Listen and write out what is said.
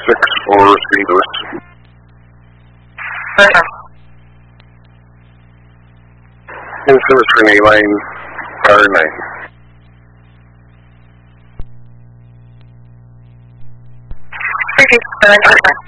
for St. Louis. And service for Renee line R9. Repeat, 725.